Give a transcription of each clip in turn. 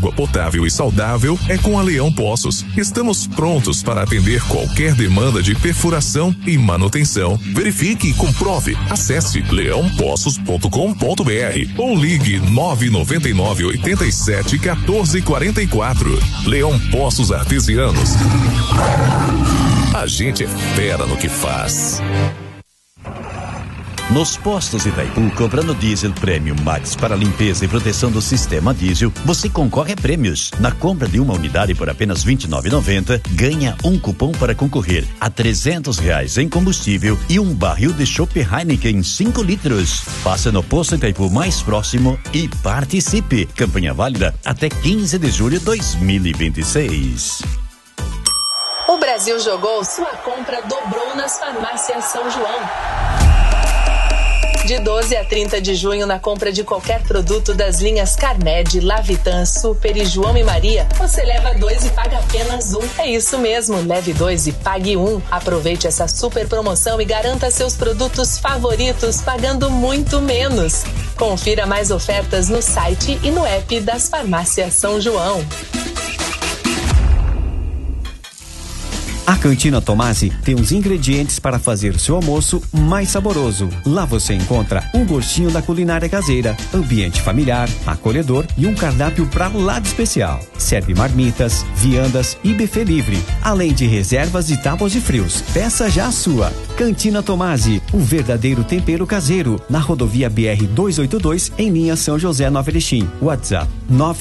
água potável e saudável é com a Leão Poços. Estamos prontos para atender qualquer demanda de perfuração e manutenção. Verifique e comprove. Acesse leãopoços.com.br ou ligue 999 87 14 44. Leão Poços Artesianos. A gente é fera no que faz. Nos postos Itaipu, comprando diesel Premium Max para limpeza e proteção do sistema diesel, você concorre a prêmios. Na compra de uma unidade por apenas R$ 29,90, ganha um cupom para concorrer a R$300 em combustível e um barril de chopp Heineken 5 litros. Passe no posto Itaipu mais próximo e participe. Campanha válida até 15 de julho de 2026. O Brasil jogou, sua compra dobrou nas farmácias São João. De 12 a 30 de junho, na compra de qualquer produto das linhas Carmed, Lavitan, Super e João e Maria, você leva 2 e paga apenas 1. É isso mesmo, leve 2 e pague 1. Aproveite essa super promoção e garanta seus produtos favoritos pagando muito menos. Confira mais ofertas no site e no app das farmácias São João. A Cantina Tomasi tem os ingredientes para fazer seu almoço mais saboroso. Lá você encontra um gostinho da culinária caseira, ambiente familiar, acolhedor e um cardápio pra lá de especial. Serve marmitas, viandas e buffet livre, além de reservas e tábuas de frios. Peça já a sua. Cantina Tomasi, o verdadeiro tempero caseiro, na rodovia BR-282, em linha São José, Nova Erechim. WhatsApp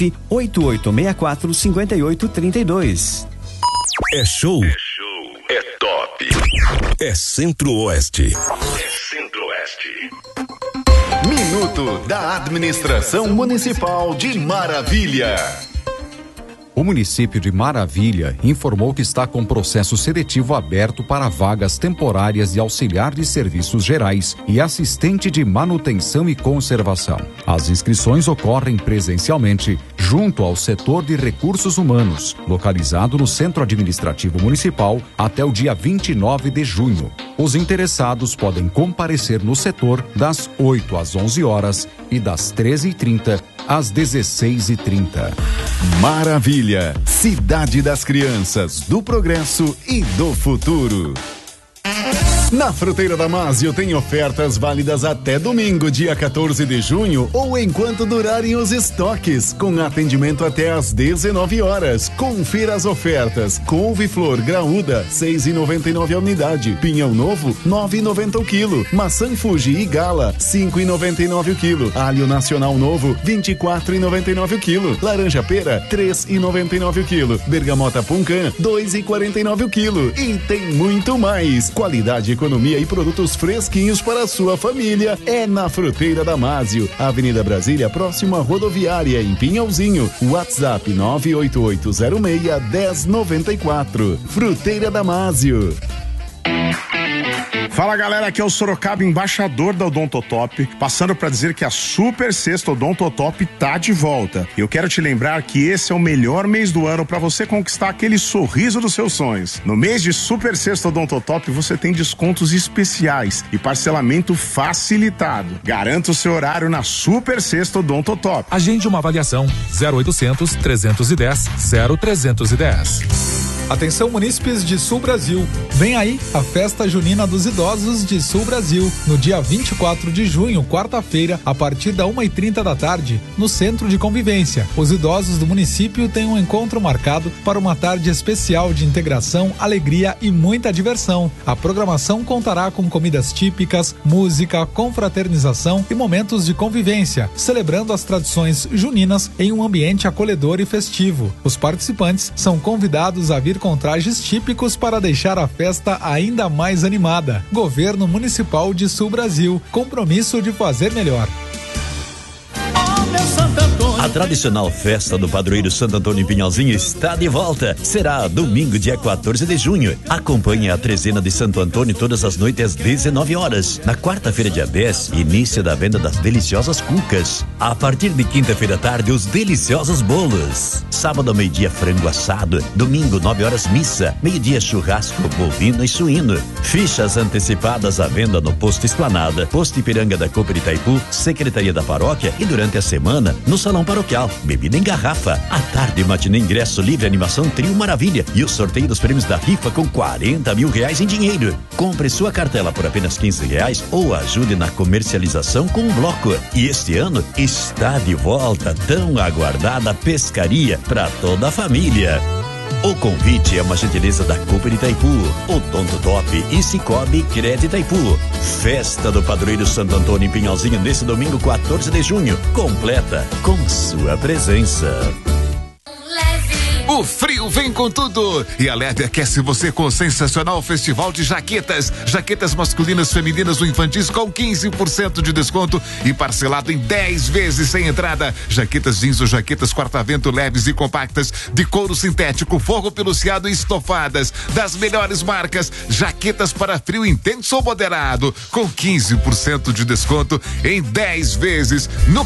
98864-5832. É show, é top, é Centro-Oeste. Minuto da Administração Municipal de Maravilha. O município de Maravilha informou que está com processo seletivo aberto para vagas temporárias de auxiliar de serviços gerais e assistente de manutenção e conservação. As inscrições ocorrem presencialmente junto ao setor de recursos humanos, localizado no Centro Administrativo Municipal, até o dia 29 de junho. Os interessados podem comparecer no setor das 8 às 11 horas e das 13h30 às 16h30. Maravilha, cidade das crianças, do progresso e do futuro. Na Fruteira Damásio tem ofertas válidas até domingo, dia 14 de junho, ou enquanto durarem os estoques, com atendimento até às 19 horas. Confira as ofertas: couve-flor graúda, 6,99 a unidade; pinhão novo, 9,90 o quilo; maçã Fuji e Gala, 5,99 o quilo; alho nacional novo, 24,99 o quilo; laranja pera, 3,99 o quilo; bergamota Puncan, 2,49 o quilo. E tem muito mais. Qualidade, economia e produtos fresquinhos para a sua família é na Fruteira Damásio, Avenida Brasília, próxima rodoviária, em Pinhalzinho. WhatsApp 98806-1094. Fruteira Damásio. Fala galera, aqui é o Sorocaba, embaixador da Odontotop, passando para dizer que a Super Sexta Odontotop tá de volta. Eu quero te lembrar que esse é o melhor mês do ano para você conquistar aquele sorriso dos seus sonhos. No mês de Super Sexta Odontotop você tem descontos especiais e parcelamento facilitado. Garanta o seu horário na Super Sexta Odontotop. Agende uma avaliação 0800 310 0310. Atenção, munícipes de Sul Brasil. Vem aí a Festa Junina dos Idosos de Sul Brasil, no dia 24 de junho, quarta-feira, a partir da 1h30 da tarde, no Centro de Convivência. Os idosos do município têm um encontro marcado para uma tarde especial de integração, alegria e muita diversão. A programação contará com comidas típicas, música, confraternização e momentos de convivência, celebrando as tradições juninas em um ambiente acolhedor e festivo. Os participantes são convidados a vir com trajes típicos para deixar a festa ainda mais animada. Governo Municipal de Sul Brasil, compromisso de fazer melhor. A tradicional festa do padroeiro Santo Antônio em Pinhalzinho está de volta. Será domingo, dia 14 de junho. Acompanhe a trezena de Santo Antônio todas as noites às 19 horas. Na quarta-feira, dia 10, início da venda das deliciosas cucas. A partir de quinta-feira à tarde, os deliciosos bolos. Sábado ao meio-dia, frango assado. Domingo, 9 horas, missa. Meio-dia, churrasco, bovino e suíno. Fichas antecipadas à venda no Posto Esplanada, Posto Ipiranga da Cooper Itaipu, Secretaria da Paróquia e durante a semana no Salão Paroquial. Bebida em garrafa. À tarde, matinê, ingresso livre, animação Trio Maravilha e o sorteio dos prêmios da rifa com 40 mil reais em dinheiro. Compre sua cartela por apenas 15 reais ou ajude na comercialização com um bloco. E este ano está de volta tão aguardada pescaria para toda a família. O convite é uma gentileza da Cooper Itaipu, Odonto Top e Cicobi Crédito Itaipu. Festa do Padroeiro Santo Antônio em Pinhalzinho nesse domingo 14 de junho. Completa com sua presença. O frio vem com tudo e a Leve aquece você com o sensacional festival de jaquetas. Jaquetas masculinas, femininas ou infantis com 15% de desconto e parcelado em 10 vezes sem entrada. Jaquetas jeans ou jaquetas quarta-vento leves e compactas de couro sintético, forro peluciado e estofadas das melhores marcas. Jaquetas para frio intenso ou moderado com 15% de desconto em 10 vezes no